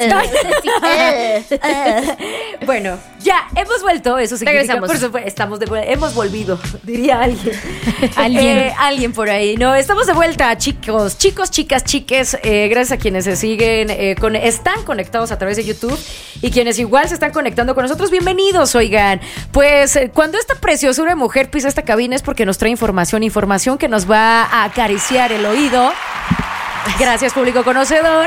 Bueno, ya hemos vuelto. Eso significa, por supuesto, hemos volvido, diría alguien. Alguien por ahí. No, estamos de vuelta, chicos, chicas, chiques. Gracias a quienes se siguen, están conectados a través de YouTube y quienes igual se están conectando con nosotros. Bienvenidos, oigan. Pues cuando esta preciosura de mujer pisa esta cabina es porque nos trae información que nos va a acariciar el oído. Gracias, público conocedor.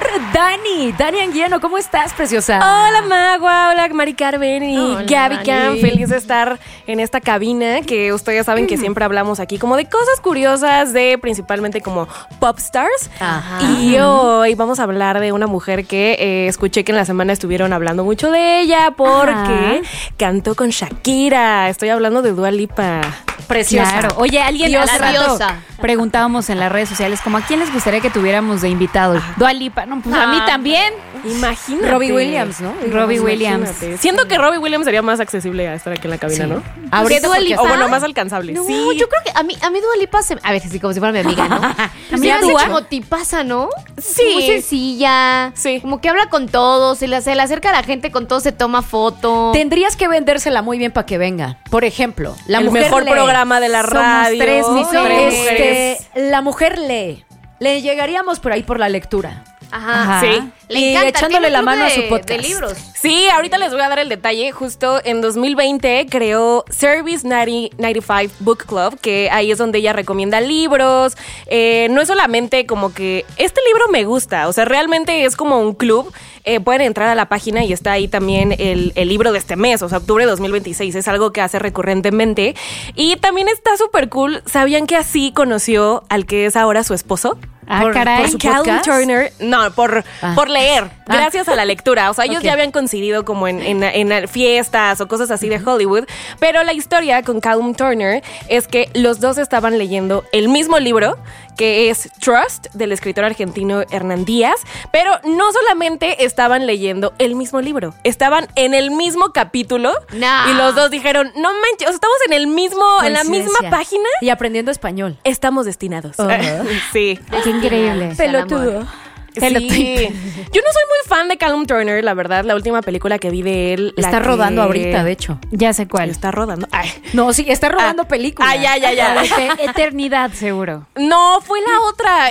Dani Anguiano, ¿cómo estás, preciosa? Hola, Magua, hola, Mari Carmen y Gaby Cam. Feliz de estar en esta cabina que ustedes saben que siempre hablamos aquí como de cosas curiosas, de principalmente como pop stars. Ajá. Y hoy vamos a hablar de una mujer que escuché que en la semana estuvieron hablando mucho de ella porque cantó con Shakira. Estoy hablando de Dua Lipa. Preciosa. Claro. Oye, alguien hace rato preguntábamos en las redes sociales como a quién les gustaría que tuviéramos de invitado. Dua Lipa, no, pues a mí también. Imagínate. Robbie Williams, ¿no? Robbie Williams. Siento que Robbie Williams sería más accesible a estar aquí en la cabina, ¿no? Ahorita Dua Lipa, o bueno, más alcanzable. No, yo creo que a mí Dua Lipa a ver, sí, como si fuera mi amiga, ¿no? A mí me como tipaza, ¿no? Sí. Muy sencilla. Sí. Como que habla con todos, se le acerca a la gente, con todo se toma foto. Tendrías que vendérsela muy bien para que venga. Por ejemplo, el mejor programa de la radio. Tres mujeres. La mujer lee. Le llegaríamos por ahí por la lectura. Ajá. Sí. Le encanta, echándole la mano a su podcast. De libros. Sí, ahorita les voy a dar el detalle. Justo en 2020 creó Service 9095 Book Club, que ahí es donde ella recomienda libros. No es solamente como que este libro me gusta, o sea, realmente es como un club. Pueden entrar a la página y está ahí también el libro de este mes, o sea, octubre de 2026. Es algo que hace recurrentemente. Y también está súper cool. ¿Sabían que así conoció al que es ahora su esposo? Caray. Por su Callum Turner. No, por leer. Gracias a la lectura. O sea, ellos ya habían coincidido como en fiestas o cosas así de Hollywood. Pero la historia con Callum Turner es que los dos estaban leyendo el mismo libro, que es Trust, del escritor argentino Hernán Díaz. Pero no solamente estaban leyendo el mismo libro, estaban en el mismo capítulo. Y los dos dijeron, no manches, o sea, estamos en la misma página. Y aprendiendo español. Estamos destinados. Sí. Qué increíble. Pelotudo. Sí. Yo no soy muy fan de Callum Turner, la verdad. La última película que vi de él... Está rodando ahorita, de hecho. Ya sé cuál. Está rodando. Ay. No, sí, está rodando película. Ya. Eternidad, seguro. No, fue la otra,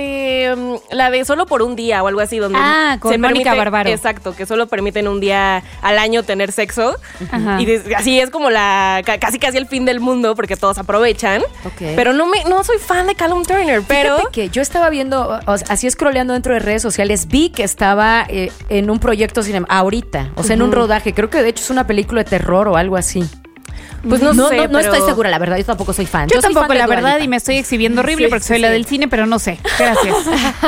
la de Solo por un día o algo así, donde con Mónica Barbaro. Exacto, que solo permiten un día al año tener sexo. Ajá. Y así es como casi el fin del mundo, porque todos aprovechan. Okay. Pero no soy fan de Callum Turner, pero... Fíjate que yo estaba viendo, así scrolleando dentro de redes sociales, vi que estaba en un proyecto ahorita, o sea, en un rodaje. Creo que de hecho es una película de terror o algo así. Pues no sé, no estoy segura, la verdad. Yo tampoco soy fan. Yo tampoco, fan la verdad, y me estoy exhibiendo horrible porque soy la del cine, pero no sé. Gracias.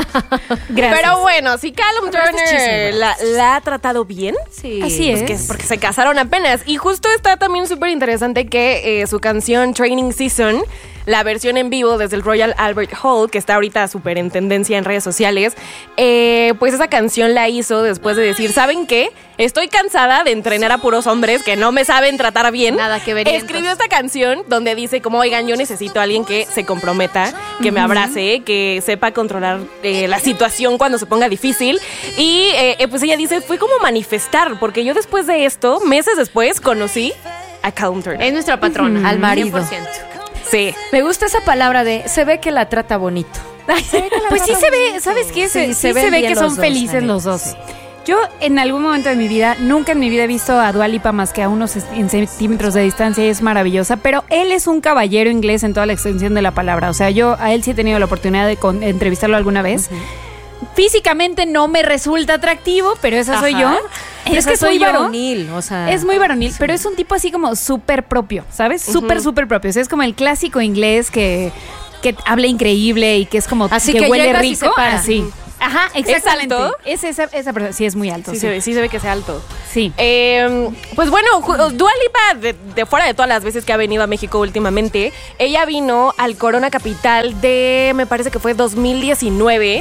Pero bueno, si Callum Turner la ha tratado bien. Sí. Así es. Pues porque se casaron apenas. Y justo está también súper interesante que su canción Training Season, la versión en vivo desde el Royal Albert Hall, que está ahorita súper en tendencia en redes sociales, pues esa canción la hizo después de decir, ¿saben qué? Estoy cansada de entrenar a puros hombres que no me saben tratar bien. Nada que ver. Escribió esta canción donde dice como, oigan, yo necesito a alguien que se comprometa, que me abrace, que sepa controlar la situación cuando se ponga difícil. Y pues ella dice, fue como manifestar, porque yo después de esto, meses después, conocí a Callum Turner. Es nuestra patrona. Al marido. 100%. Sí. Me gusta esa palabra de se ve que la trata bonito. Pues sí se ve, ¿sabes qué? Sí, se ve que son felices los dos. Sí. Yo en algún momento de mi vida, nunca en mi vida he visto a Dua Lipa más que a unos centímetros de distancia y es maravillosa, pero él es un caballero inglés en toda la extensión de la palabra. O sea, yo a él sí he tenido la oportunidad de entrevistarlo alguna vez. Físicamente no me resulta atractivo, pero esa soy yo. Pero es que es muy varonil, o sea. Es muy varonil, pero es un tipo así como súper propio, ¿sabes? Súper propio. O sea, es como el clásico inglés que habla increíble y que es como así que huele rico. Y se para. Así. Ajá, exactamente. ¿Es alto? Esa persona sí es muy alto. Sí se ve que sea alto. Sí. Pues bueno, Dua Lipa, de fuera de todas las veces que ha venido a México últimamente, ella vino al Corona Capital de, me parece que fue 2019.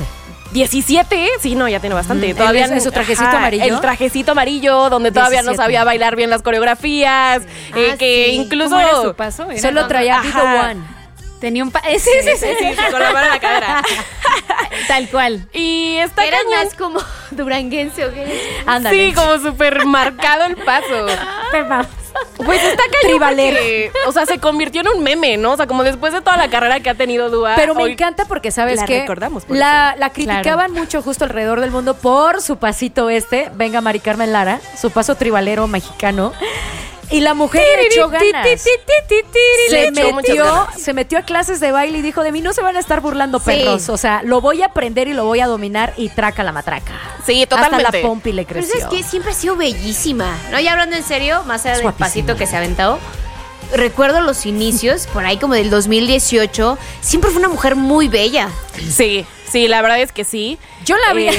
17, sí, no, ya tiene bastante. Todavía en su trajecito amarillo. El trajecito amarillo, donde todavía 17. No sabía bailar bien las coreografías. Que sí. Incluso. ¿Cómo era su paso? Solo traía Vigo One. Tenía un sí, con la mano en la cadera. Tal cual. Y está Era cañón. más como duranguense o qué. Ándale. Sí, como súper marcado el paso. Pues está cañón porque, o sea, se convirtió en un meme, ¿no? O sea, como después de toda la carrera que ha tenido Dua. Pero me encanta porque, ¿sabes la qué? recordamos por La criticaban mucho justo alrededor del mundo por su pasito venga Mari Carmen Lara, su paso tribalero mexicano. Y la mujer le echó ganas. Se metió a clases de baile y dijo, de mí no se van a estar burlando perros. O sea, lo voy a aprender y lo voy a dominar y traca la matraca. Sí, totalmente. Hasta la pompi le creció. Pero es que siempre ha sido bellísima, ¿no? Ya hablando en serio, más allá del pasito que se ha aventado, recuerdo los inicios, por ahí como del 2018, siempre fue una mujer muy bella. Sí, la verdad es que sí. Yo la vi.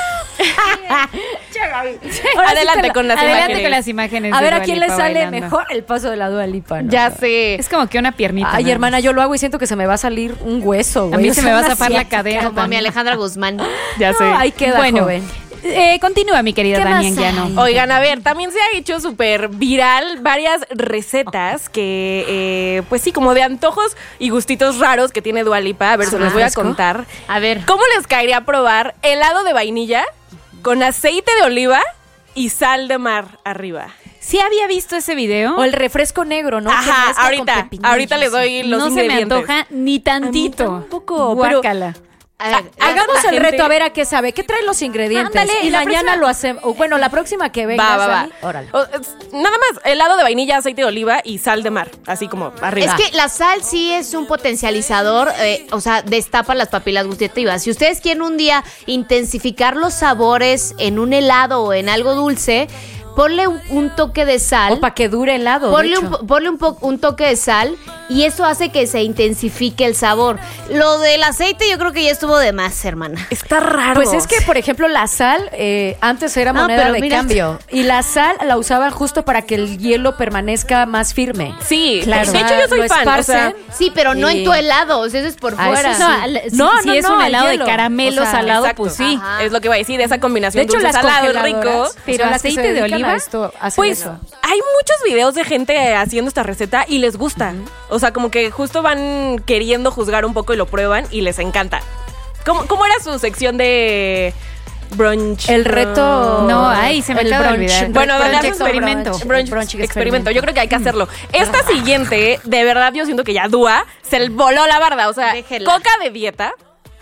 Adelante con las imágenes. A ver a quién le sale mejor el paso de la Dua Lipa, ¿no? Ya sé. Es como que una piernita. Ay, hermana, yo lo hago y siento que se me va a salir un hueso, güey. A mí se me va a zafar la cadera. Como a mi Alejandra Guzmán. Ya sé. Ahí queda, bueno, joven. Continúa, mi querida Dani Anguiano. Oigan, a ver, también se ha hecho súper viral varias recetas que, pues sí, como de antojos y gustitos raros que tiene Dua Lipa. A ver, se los voy a contar. A ver. ¿Cómo les caería a probar helado de vainilla con aceite de oliva y sal de mar arriba? Sí había visto ese video. O el refresco negro, ¿no? Ajá, ahorita les doy los ingredientes. No se me antoja ni tantito. Un poco, Guácala. Hagamos el reto a ver a qué sabe. ¿Qué traen los ingredientes? Ándale, y mañana lo hacemos. Bueno, la próxima que vengas, va. Órale. Nada más, helado de vainilla, aceite de oliva y sal de mar, así como arriba. Es que la sal sí es un potencializador, o sea, destapa las papilas gustativas. Si ustedes quieren un día intensificar los sabores en un helado o en algo dulce, ponle un toque de sal. O para que dure helado. Ponle un toque de sal y eso hace que se intensifique el sabor. Lo del aceite yo creo que ya estuvo de más, hermana. Está raro. Pues es que, por ejemplo, la sal antes era moneda de cambio. Y la sal la usaban justo para que el hielo permanezca más firme. Sí, claro. De hecho, yo soy fan. O sea, sí, pero no en tu helado. O sea, eso es por fuera. Si es un helado de caramelo salado, exacto. pues sí. Ajá. Es lo que iba a decir, esa combinación de hecho, dulce salado rico. Pero aceite de oliva. Pues hay muchos videos de gente haciendo esta receta y les gusta. O sea, como que justo van queriendo juzgar un poco y lo prueban y les encanta. ¿Cómo era su sección de brunch? El reto. No, se me acaba de olvidar. Bueno, brunch experimento. Brunch experimento. Yo creo que hay que hacerlo. Esta siguiente, de verdad, yo siento que ya Dua se voló la barda. O sea, coca de dieta,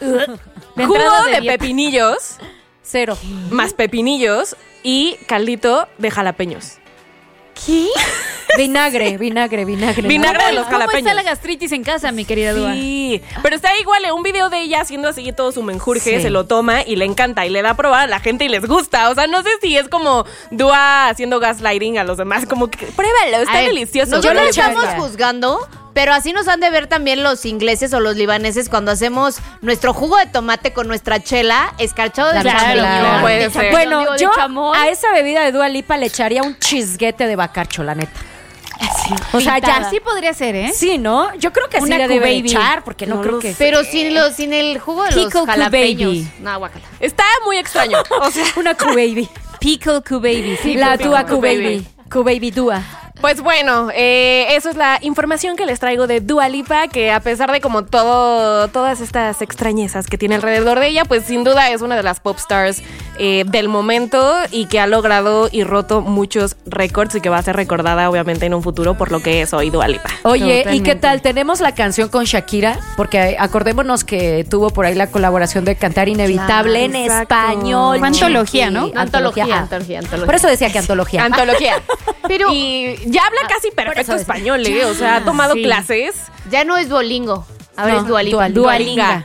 jugo de pepinillos, 0. más pepinillos y caldito de jalapeños. ¿Qué? Vinagre. Vinagre de los jalapeños. ¿Cómo está la gastritis en casa, mi querida Dua? Sí, pero está igual, un video de ella haciendo así todo su menjurje, se lo toma y le encanta y le da a probar a la gente y les gusta. O sea, no sé si es como Dua haciendo gaslighting a los demás, como que pruébalo, está delicioso. Nosotros lo estamos juzgando, pero así nos han de ver también los ingleses o los libaneses cuando hacemos nuestro jugo de tomate con nuestra chela escarchado de champiñón. Puede ser. Bueno, yo a esa bebida de Dua Lipa le echaría un chisguete de bacacho, la neta. Sí, o sea, ya sí podría ser, ¿eh? Sí, ¿no? Yo creo que sí le debe echar, porque no creo que... Pero sin el jugo de los jalapeños. No, guácala. Está muy extraño. O sea, una Q-Baby. Pickle Q-Baby. Sí, la Dua Q-Baby. Q-Baby Dua. Pues bueno, eso es la información que les traigo de Dua Lipa, que a pesar de como todas estas extrañezas que tiene alrededor de ella, pues sin duda es una de las pop stars del momento y que ha logrado y roto muchos récords y que va a ser recordada obviamente en un futuro por lo que es hoy Dua Lipa. Oye, totalmente. ¿Y qué tal? Tenemos la canción con Shakira, porque acordémonos que tuvo por ahí la colaboración de Cantar Inevitable en español. Fue antología, ¿no? Antología. Por eso decía que antología. Antología. Pero ya habla casi perfecto español, o sea, ha tomado clases. Ya no es Duolingo, ahora es Dualipa. Dualinga.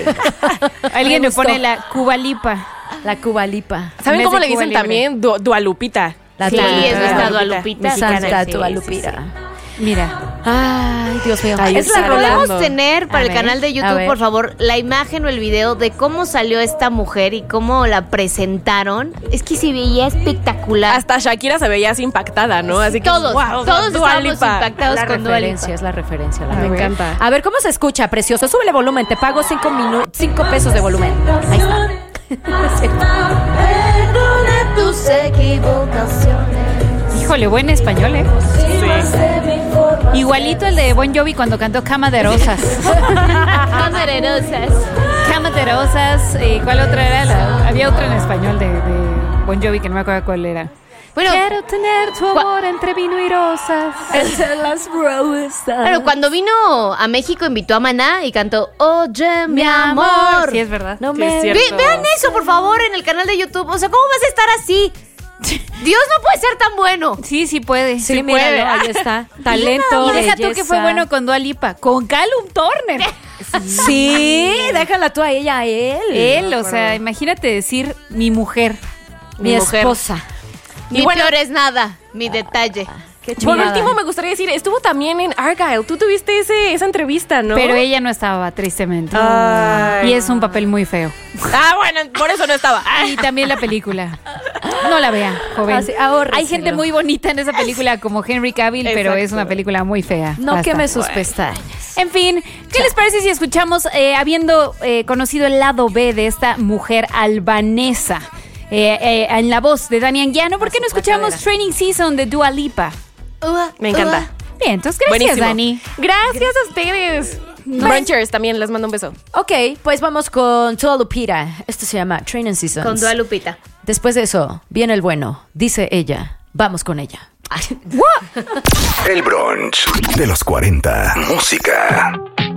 Alguien me pone la Cubalipa. La Cubalipa. ¿Saben cómo le dicen también? Dualupita. Sí, es nuestra Dualupita. Santa Dualupita. Mira. Ay, Dios mío. Es la podemos tener para el canal de YouTube, por favor, la imagen o el video de cómo salió esta mujer y cómo la presentaron. Es que se veía espectacular. Hasta Shakira se veía así impactada, ¿no? Así que todos estábamos impactados con Dua Lipa. Es la referencia. Me encanta. A ver, ¿cómo se escucha, precioso? Súbele volumen, te pago 5 pesos de volumen. Ahí está. Híjole, buen español, ¿eh? Sí. Igualito el de Bon Jovi cuando cantó Cama de Rosas. Cama de Rosas. Cama de Rosas. ¿Cuál otra era? Había otra en español de Bon Jovi que no me acuerdo cuál era. Bueno, quiero tener tu amor entre vino y rosas. Entre las rosas. Claro, cuando vino a México invitó a Maná y cantó Oye, mi amor. Sí, es verdad. No sí, me... Vean eso, por favor, en el canal de YouTube. O sea, ¿cómo vas a estar así? Dios no puede ser tan bueno. Sí puede. Sí, míralo, ahí está. Talento. Y deja tú que fue bueno con Dua Lipa. Con Callum Turner. Sí, déjala tú a ella, a él. Él, o sea, imagínate decir mi mujer. Mi esposa. Mi flor es nada, mi detalle. Por último, me gustaría decir, estuvo también en Argyle. Tú tuviste esa entrevista, ¿no? Pero ella no estaba, tristemente. Ay. Y es un papel muy feo. Bueno, por eso no estaba. Y también la película. No la vean, joven. Hay gente muy bonita en esa película como Henry Cavill, pero es una película muy fea. No queme sus pestañas. En fin, ¿qué les parece si escuchamos, habiendo conocido el lado B de esta mujer albanesa, en la voz de Dani Anguiano, ¿por qué no escuchamos Training Season de Dua Lipa? Me encanta. Bien, entonces gracias, Dani. Gracias a ustedes. Brunchers también, les mando un beso. Ok, pues vamos con Dua Lupita. Esto se llama Training Seasons. Con Dua Lupita. Después de eso, viene el bueno. Dice ella, vamos con ella. El brunch de los 40. Música.